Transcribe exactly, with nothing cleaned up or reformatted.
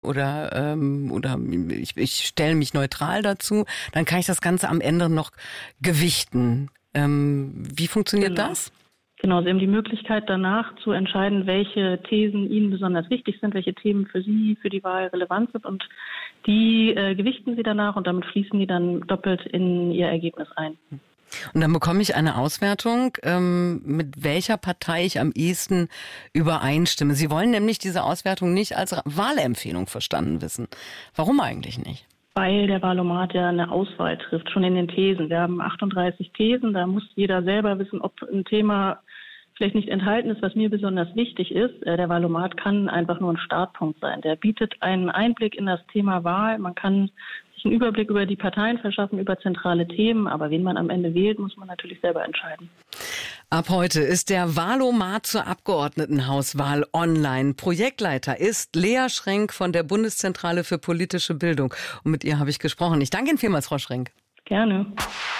oder, ähm, oder ich, ich stelle mich neutral dazu, dann kann ich das Ganze am Ende noch gewichten. Ähm, wie funktioniert Genau. das? Genau, Sie haben die Möglichkeit danach zu entscheiden, welche Thesen Ihnen besonders wichtig sind, welche Themen für Sie, für die Wahl relevant sind und die äh, gewichten Sie danach und damit fließen die dann doppelt in Ihr Ergebnis ein. Und dann bekomme ich eine Auswertung, ähm, mit welcher Partei ich am ehesten übereinstimme. Sie wollen nämlich diese Auswertung nicht als Wahlempfehlung verstanden wissen. Warum eigentlich nicht? Weil der Wahlomat ja eine Auswahl trifft, schon in den Thesen. Wir haben achtunddreißig Thesen, da muss jeder selber wissen, ob ein Thema vielleicht nicht enthalten ist, was mir besonders wichtig ist. Der Wahlomat kann einfach nur ein Startpunkt sein. Der bietet einen Einblick in das Thema Wahl. Man kann sich einen Überblick über die Parteien verschaffen, über zentrale Themen. Aber wen man am Ende wählt, muss man natürlich selber entscheiden. Ab heute ist der Wahlomat zur Abgeordnetenhauswahl online. Projektleiter ist Lea Schrenk von der Bundeszentrale für politische Bildung. Und mit ihr habe ich gesprochen. Ich danke Ihnen vielmals, Frau Schrenk. Gerne.